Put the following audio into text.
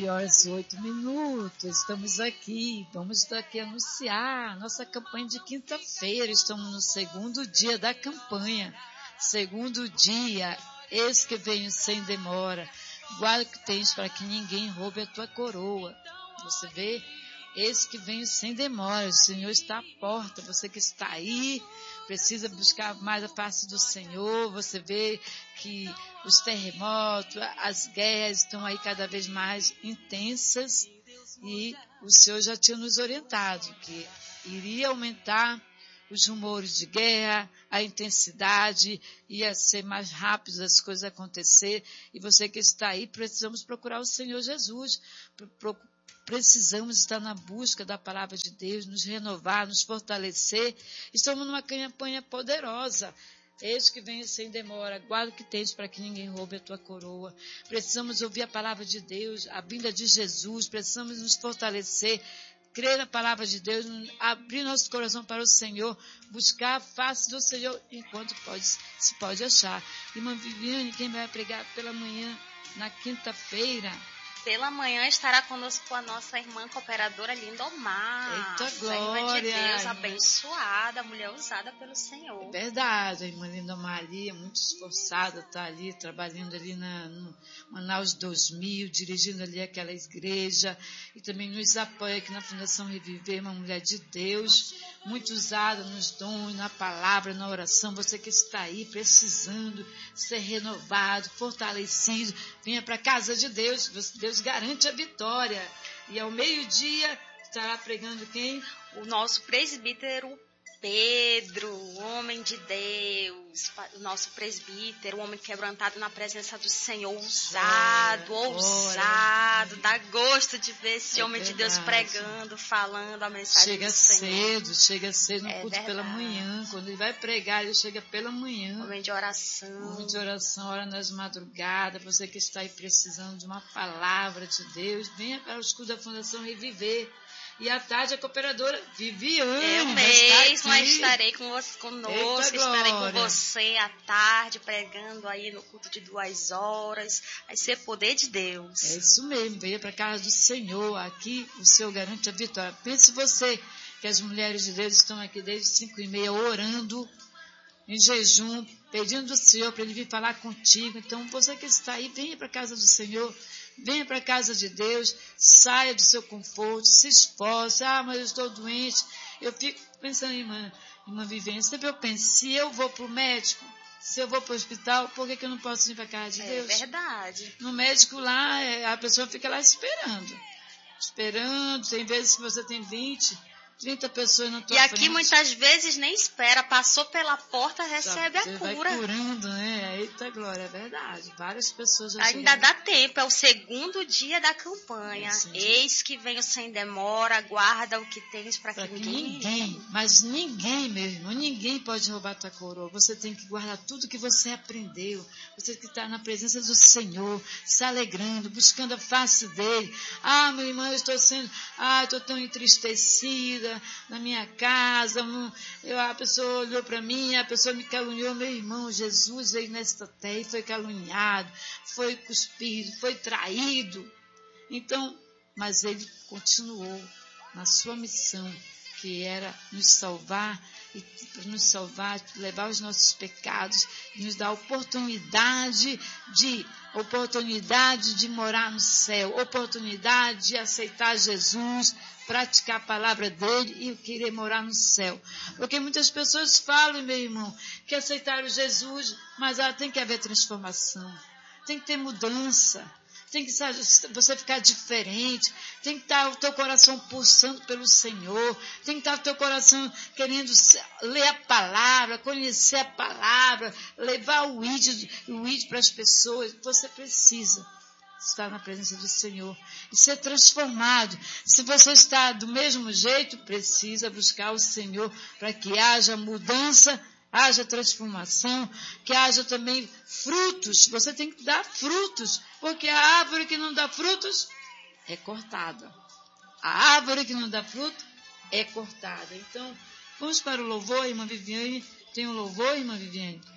9h08. Estamos aqui, vamos aqui anunciar nossa campanha de quinta-feira. Estamos no segundo dia da campanha. Segundo dia, eis que venho sem demora. Guarda o que tens para que ninguém roube a tua coroa. Você vê? Eis que venho sem demora. O Senhor está à porta. Você que está aí, precisa buscar mais a face do Senhor. Você vê que os terremotos, as guerras estão aí cada vez mais intensas e o Senhor já tinha nos orientado que iria aumentar os rumores de guerra, a intensidade, ia ser mais rápido as coisas acontecer. E você que está aí, precisamos procurar o Senhor Jesus, precisamos estar na busca da palavra de Deus, nos renovar, nos fortalecer. Estamos numa campanha poderosa. Eis que venho sem demora, guarda o que tens para que ninguém roube a tua coroa. Precisamos ouvir a palavra de Deus, a vinda de Jesus, precisamos nos fortalecer, crer na palavra de Deus, abrir nosso coração para o Senhor, buscar a face do Senhor enquanto se pode achar. Irmã Viviane, quem vai pregar pela manhã, na quinta-feira? Pela manhã estará conosco a nossa irmã cooperadora Lindomar. Eita glória! Irmã de Deus, abençoada, mulher usada pelo Senhor. Verdade, a irmã Lindomar ali é muito esforçada, está ali trabalhando ali no Manaus 2000, dirigindo ali aquela igreja e também nos apoia aqui na Fundação Reviver, uma mulher de Deus, muito usada nos dons, na palavra, na oração. Você que está aí precisando ser renovado, fortalecido, venha para a casa de Deus. Deus garante a vitória. E ao meio-dia estará pregando quem? O nosso presbítero Pedro, homem de Deus, o nosso presbítero, um homem quebrantado na presença do Senhor, ousado, dá gosto de ver esse homem de Deus pregando, falando a mensagem do Senhor. Chega cedo no culto pela manhã, quando ele vai pregar, ele chega pela manhã. Homem de oração, ora nas madrugadas. Você que está aí precisando de uma palavra de Deus, venha para o escudo da Fundação Reviver. E à tarde a cooperadora Viviane. Eu mesma estarei conosco, estarei com você à tarde, pregando aí no culto de 2 horas. Vai ser poder de Deus. É isso mesmo, venha para a casa do Senhor. Aqui o Senhor garante a vitória. Pense você que as mulheres de Deus estão aqui desde 5h30 orando, em jejum, pedindo ao Senhor para Ele vir falar contigo. Então você que está aí, venha para a casa do Senhor. Venha para a casa de Deus, saia do seu conforto, se esforce. Mas eu estou doente. Eu fico pensando, irmã Viviane, sempre eu penso, se eu vou para o médico, se eu vou para o hospital, por que eu não posso ir para a casa de Deus? É verdade. No médico lá, a pessoa fica lá esperando. Tem vezes que você tem 20, 30 pessoas na tua frente. E aqui muitas vezes nem espera, passou pela porta, recebe a cura. Vai curando, né? Eita glória, é verdade. Várias pessoas já ainda chegaram. dá tempo, é o segundo dia da campanha. Eis que venho sem demora, guarda o que tens para que ninguém. Mas ninguém, meu irmão, ninguém pode roubar tua coroa. Você tem que guardar tudo que você aprendeu. Você que está na presença do Senhor, se alegrando, buscando a face dele. Meu irmão, eu estou tão entristecida na minha casa, a pessoa olhou para mim, a pessoa me caluniou. Meu irmão, Jesus veio nesta terra e foi caluniado, foi cuspido, foi traído. Então, mas ele continuou na sua missão, que era nos salvar, levar os nossos pecados, nos dar oportunidade de morar no céu, oportunidade de aceitar Jesus, praticar a palavra dele e querer morar no céu. Porque muitas pessoas falam, meu irmão, que aceitaram Jesus, mas tem que haver transformação, tem que ter mudança. Tem que você ficar diferente, tem que estar o teu coração pulsando pelo Senhor, tem que estar o teu coração querendo ler a palavra, conhecer a palavra, levar o ID para as pessoas. Você precisa estar na presença do Senhor e ser transformado. Se você está do mesmo jeito, precisa buscar o Senhor para que haja mudança, haja transformação, que haja também frutos. Você tem que dar frutos, porque a árvore que não dá frutos é cortada. A árvore que não dá fruto é cortada. Então, vamos para o louvor, irmã Viviane. Tem um louvor, irmã Viviane?